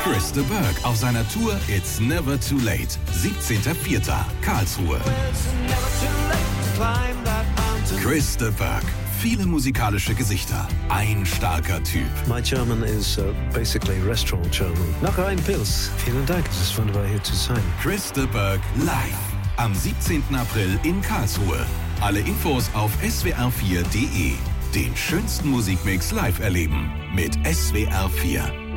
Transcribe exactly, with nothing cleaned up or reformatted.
Chris de Burgh auf seiner Tour It's Never Too Late. siebzehnter vierter Karlsruhe. Chris de Burgh. Viele musikalische Gesichter. Ein starker Typ. My German is uh, basically restaurant German. Noch ein Pils. Vielen Dank, es ist wunderbar hier zu sein. Chris de Burgh live. Am siebzehnten April in Karlsruhe. Alle Infos auf s w r vier punkt d e. Den schönsten Musikmix live erleben mit S W R vier.